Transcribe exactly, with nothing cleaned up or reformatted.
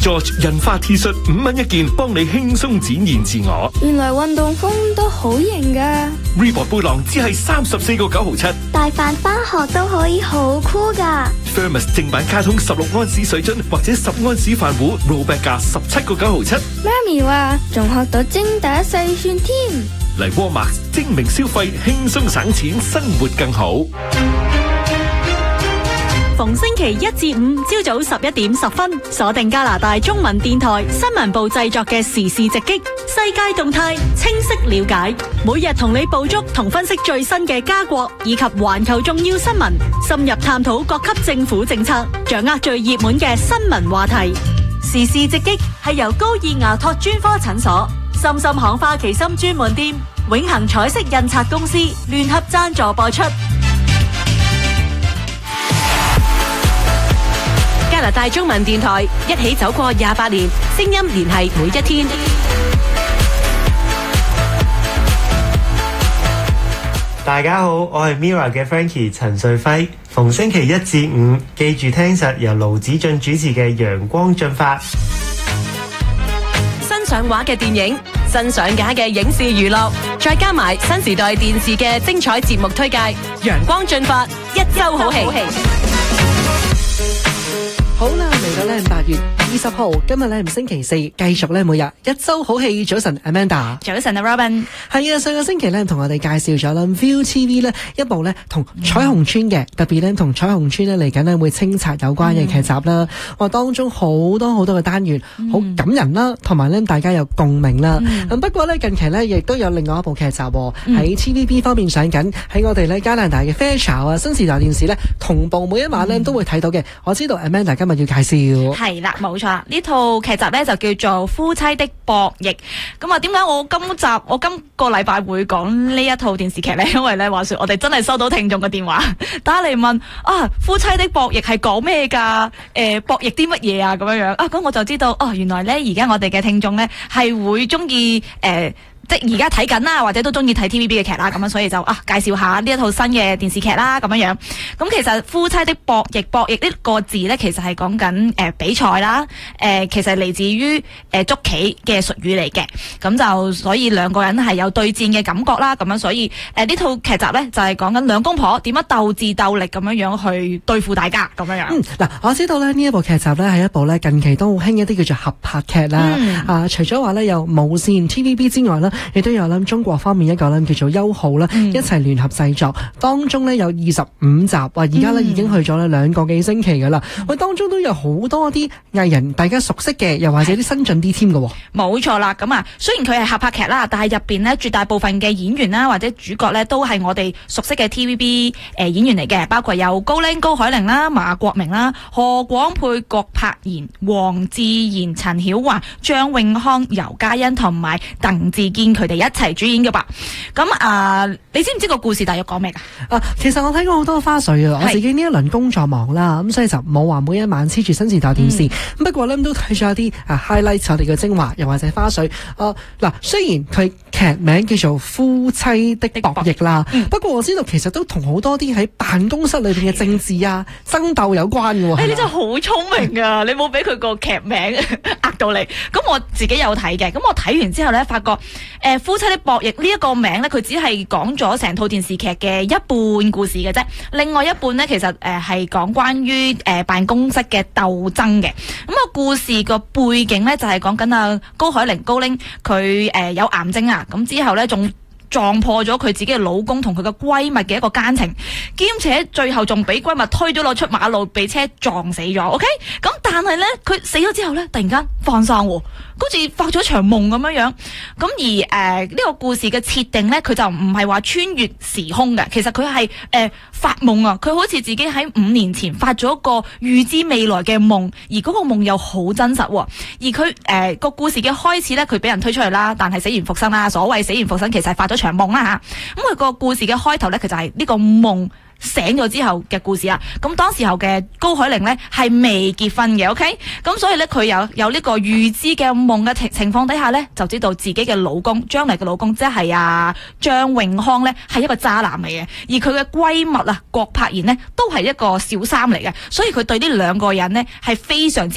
George 印花 T 恤五蚊一件，幫你輕鬆展現自我。 原來運動風都好型噶。 Reebok 背囊只係三十四個九毫七， 帶飯返學都可以好酷噶。 Thermos 正版卡通十六安士水樽或者十安士飯壺 ，rollback 價十七個九毫七。 媽咪話仲學到精打細算添。 嚟 Walmart 精明消費，輕鬆省錢，生活更好。 逢星期一至五朝早十一點十分，鎖定加拿大中文電台新聞部製作嘅時事直擊，世界動態清晰了解，每日同你捕捉同分析最新嘅加國以及環球重要新聞，深入探討各級政府政策，掌握最熱門嘅新聞話題。時事直擊係由高爾牙托專科診所、深深行花旗參專門店、永恆彩色印刷公司聯合贊助播出。加拿大中文電台一起走過廿八年，聲音聯繫每一天。 大家好，我係 Mirror 嘅 Frankie 陳瑞輝。逢星期一至五，記住聽實由盧子俊主持嘅《陽光進發》。 新上畫嘅電影，新上架嘅影視娛樂，再加埋新時代電視嘅精彩節目推介，《陽光進發》一周好戲。 好啦，嚟到咧八月二十號，今日咧唔星期四，繼續咧每日一周好戲。早晨 Amanda， 早晨啊 Robin。 係啊，上個星期咧同我哋介紹咗啦 Viu T V 咧一部咧同彩虹村嘅、嗯，特別咧同彩虹村咧嚟緊咧會清拆有關嘅劇集啦。話、嗯、當中好多好多嘅單元，好、嗯、感人啦，同埋咧大家有共鳴啦。咁、嗯、不過咧近期咧亦都有另外一部劇集喺、嗯、T V B 方面上緊，喺我哋咧加拿大嘅 Fairchild 啊新時代電視咧同步每一晚咧、嗯、都會睇到嘅。我知道 Amanda 今日要介紹係啦，冇錯啦，呢套劇集咧就叫做《夫妻的博弈》。咁啊，點解我今集我今個禮拜會講呢一套電視劇咧？因為咧話說我哋真係收到聽眾嘅電話打嚟問啊，《夫妻的博弈》係講咩噶？誒、呃，博弈啲乜嘢啊？咁樣樣啊，咁我就知道哦，原來咧而家我哋嘅聽眾咧係會中意誒。呃即係而家睇緊啦，或者都中意睇 T V B 嘅劇啦，咁樣所以就啊介紹下呢一套新嘅電視劇啦，咁樣樣。咁其實夫妻的博弈，博弈呢個字咧，其實係講緊誒比賽啦，誒、呃、其實嚟自於誒捉棋嘅術語嚟嘅。咁就所以兩個人係有對戰嘅感覺啦，咁樣所以誒呢、呃、套劇集咧就係講緊兩公婆點樣鬥智鬥力咁樣樣去對付大家咁樣樣。嗯， 嗱，我知道咧呢一部劇集咧係一部咧近期都好興一啲叫做合拍劇啦。嗯、啊，除咗話咧有無線 T V B 之外啦，亦都有諗中國方面一個咧叫做優酷啦，一齊聯合製作，當中咧有二十五集，話而家咧已經去咗咧兩個幾星期噶啦。喂、嗯，當中都有好多啲藝人大家熟悉嘅，又或者啲新進啲添嘅。 冇錯啦，咁啊，雖然佢係合拍劇啦，但係入邊咧絕大部分嘅演員啦或者主角咧都係我哋熟悉嘅 T V B 誒、呃、演員嚟嘅，包括有高鈴、高海寧啦、馬國明啦、何廣沛、郭柏妍、黃智賢、陳曉華、張永康、尤嘉欣同埋鄧智堅，佢哋一齊主演嘅吧。咁啊、呃，你知唔知個故事大約講咩噶？ 啊，其實我睇過好多花絮啊，我自己呢一輪工作忙啦，咁所以就冇話每一晚黐住新時代電視。咁、嗯、不過咧都睇咗一啲啊 highlight 我哋嘅精華，又或者花絮。啊嗱，雖然佢劇名叫做《夫妻的博弈》啦、嗯，不過我知道其實都同好多啲喺辦公室裏邊嘅政治啊、爭鬥有關嘅。誒、 欸，你真係好聰明啊！你冇俾佢個劇名呃到你。咁我自己有睇嘅，咁我睇完之後咧，發覺誒、呃《夫妻的博弈》呢一個名咧，佢只係講咗成套電視劇嘅一半故事嘅啫。另外一半咧，其實誒係講關於誒、呃、辦公室嘅鬥爭嘅。咁、那個故事個背景咧就係講緊啊高海寧高鈴佢誒有癌症啊，咁之後咧仲撞破咗佢自己嘅老公同佢嘅閨蜜嘅一個奸情，兼且最後仲俾閨蜜推咗落出馬路，被車撞死咗。OK， 咁但係咧佢死咗之後咧，突然間放生喎。好似發咗場夢咁樣樣，咁而誒呢、呃這個故事嘅設定咧，佢就唔係話穿越時空嘅，其實佢係誒發夢啊！佢好似自己喺五年前發咗一個預知未來嘅夢，而嗰個夢又好真實。而佢誒個故事嘅開始咧，佢俾人推出去啦，但係死而復生啦。所謂死而復生，其實係發咗場夢啦吓。咁佢個故事嘅開頭咧，佢就係呢個夢醒咗之後嘅故事啊。咁當時候嘅高海寧咧係未結婚嘅 ，OK， 咁所以咧佢有有呢個預知嘅夢嘅情情況底下咧，就知道自己嘅老公將來嘅老公即係啊張永康咧係一個渣男嚟嘅，而佢嘅閨蜜啊郭柏妍呢都係一個小三嚟嘅，所以佢對呢兩個人呢係非常之